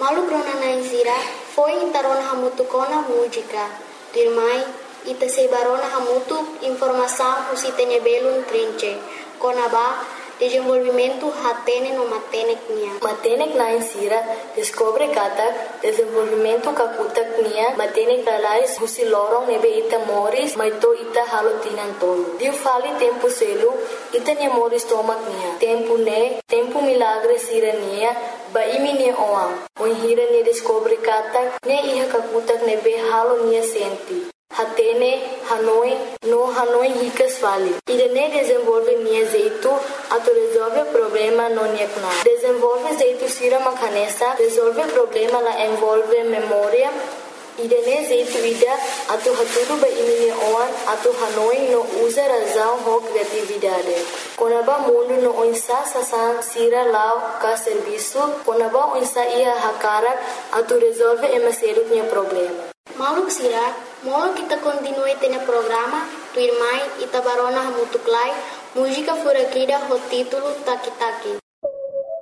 Malu grona na isira, foi intarona hamutu kona música. Dirmai, ita sebarona hamutu informação usitenya belun trinche. Kona ba, desenvolvimento hatene no matenek nia. Matenek na insira, descobre kata, desenvolvimento kakutak nia, matenek lalais husi lorong nebe ita moris, maito ita halotinan tolo. Diu fali tempo selu, ita nia moris tomak nia. Tempo milagre sira nia, ba imi nia oang. Hira nia descobre kata, ne iha kakutak nebe halo nia senti. Hatene, Hanoi ricas vale. Irene desenvolve nia jeito, ato resolve problema no nia kna. Desenvolve jeito sira makanesa, resolve problema la envolve memória. Irene jeito ida, ato haturu ba imi nia oan, ato Hanoi no usa razão ho criatividade. Konaba mundo no onsa sasan sira lao ka serviço, konaba onsa ia hakarak, ato resolve emaseru nia problema. Mauluk sira, molo kita continue tene programa, tu irmai ita barona hamutuklai, música furakida ho título Taki Taki.